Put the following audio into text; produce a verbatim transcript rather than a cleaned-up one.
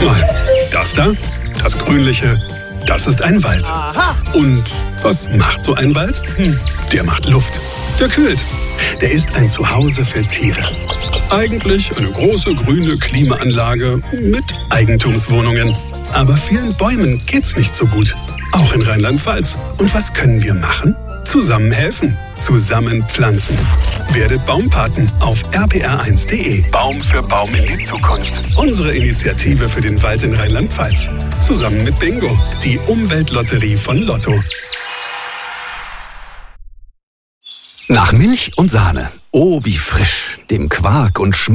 Mal das da, das Grünliche, das ist ein Wald. Aha. Und was macht so ein Wald? Hm, der macht Luft, der kühlt. Der ist ein Zuhause für Tiere. Eigentlich eine große grüne Klimaanlage mit Eigentumswohnungen. Aber vielen Bäumen geht's nicht so gut. Auch in Rheinland-Pfalz. Und was können wir machen? Zusammen helfen. Zusammen pflanzen. Werdet Baumpaten auf r p r eins punkt d e. Baum für Baum in die Zukunft. Unsere Initiative für den Wald in Rheinland-Pfalz. Zusammen mit Bingo, die Umweltlotterie von Lotto. Nach Milch und Sahne. Oh, wie frisch. Dem Quark und Schmalz